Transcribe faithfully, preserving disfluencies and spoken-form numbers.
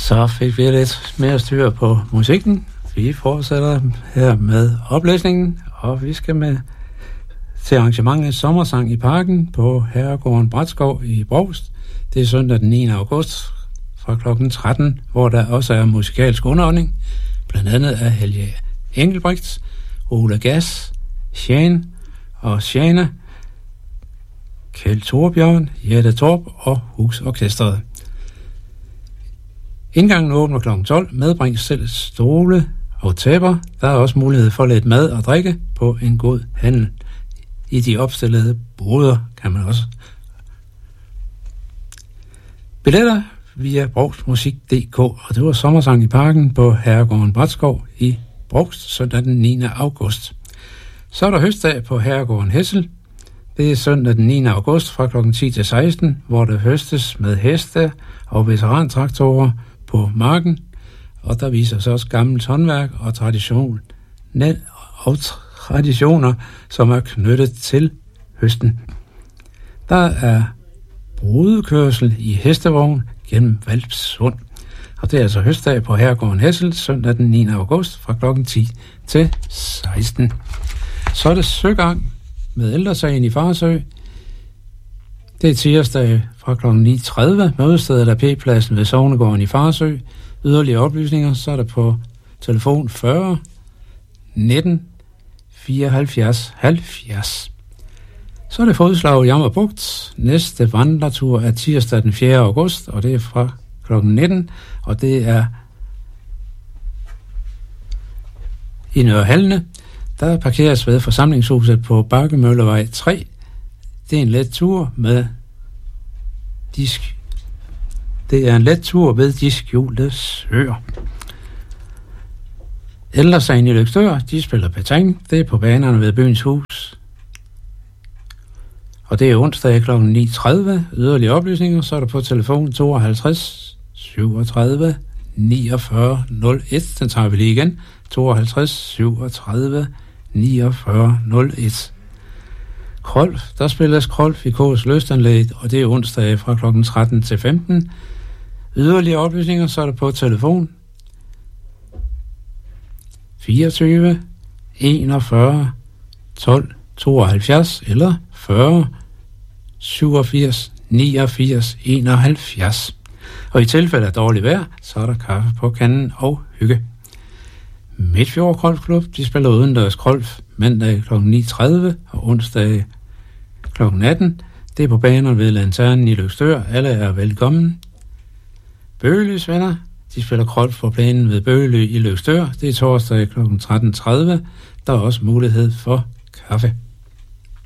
Så fik vi lidt mere styr på musikken. Vi fortsætter her med oplæsningen, og vi skal med til arrangementet Sommersang i Parken på Herregården Bratskov i Brovst. Det er søndag den niende august fra klokken tretten, hvor der også er musikalsk underholdning, blandt andet af Helge Engelbrecht, Ole Gass, Shane og Shane, Kjeld Torbjørn, Jette Torp og Hus Orkestret. Indgangen åbner klokken tolv. Medbring selv stole og tæpper. Der er også mulighed for lidt mad og drikke på en god handel. I de opstillede boder kan man også. Billetter via brovstmusik punktum d k, og det var Sommersang i Parken på Herregården Bratskov i Brovst søndag den niende august. Så er der høstdag på Herregården Hessel. Det er søndag den niende august fra klokken ti til seksten, hvor der høstes med heste og veterantraktorer på marken, og der viser sig også gammelt håndværk og tradition, og traditioner, som er knyttet til høsten. Der er brudekørsel i hestevogn gennem Hvalpsund, og det er altså høstdag på Herregården Hessel søndag den niende august fra klokken ti til seksten. Så er det søgang med Ældresagen i Farsø. Det er tirsdag fra klokken ni tredive. Mødestedet er P-pladsen ved Sognegården i Farsø. Yderligere oplysninger, så er der på telefon fyrre nitten fireoghalvfjerds halvfjerds. Så er det fodslag i Jammerbugt. Næste vandretur er tirsdag den fjerde august, og det er fra klokken nitten, og det er i Nørre Halne. Der parkeres ved forsamlingshuset på Bakkemøllevej tre. Det er en let tur med disk. Det er en let tur ved de skjulte søer. Ældresagen i Løgstør, de spiller petanque. Det er på banerne ved Byens Hus. Og det er onsdag klokken ni tredive. Yderligere oplysninger, så er der på telefon tooghalvtreds syvogtredive niogfyrre nul et. Den tager vi lige igen. tooghalvtreds syvogtredive niogfyrre nul et. Krolf, der spilles Krolf i K's Lystanlæg, og det er onsdag fra klokken tretten til femten. Yderligere oplysninger, så er der på telefon fireogtyve enogfyrre tolv tooghalvfjerds eller fyrre syvogfirs niogfirs enoghalvfjerds. Og i tilfælde af dårligt vejr, så er der kaffe på kanden og hygge. Midtfjord Krolfklub, de spiller udendørs Krolf mandag klokken ni tredive og onsdag klokken atten. Det er på baner ved Lanternen i Løgstør. Alle er velkommen. Bøgelys venner, de spiller Krolf på planen ved Bøgelø i Løgstør. Det er torsdag klokken tretten tredive. Der er også mulighed for kaffe.